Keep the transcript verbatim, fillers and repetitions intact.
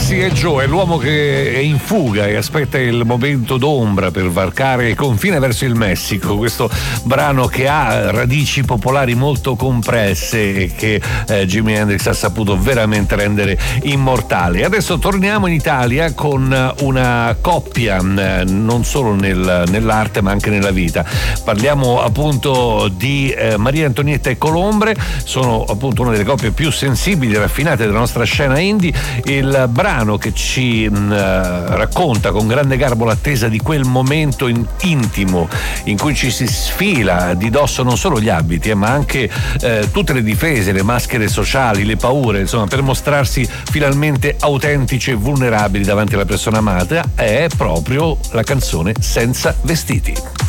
sì, è Joe, è l'uomo che è in fuga e aspetta il momento d'ombra per varcare il confine verso il Messico. Questo brano che ha radici popolari molto compresse e che eh, Jimi Hendrix ha saputo veramente rendere immortale. Adesso torniamo in Italia con una coppia, eh, non solo nel, nell'arte ma anche nella vita. Parliamo appunto di eh, Maria Antonietta e Colombre, sono appunto una delle coppie più sensibili e raffinate della nostra scena indie. Il brano che ci mh, racconta con grande garbo l'attesa di quel momento in, intimo in cui ci si sfila di dosso non solo gli abiti eh, ma anche eh, tutte le difese, le maschere sociali, le paure, insomma, per mostrarsi finalmente autentici e vulnerabili davanti alla persona amata, è proprio la canzone Senza vestiti.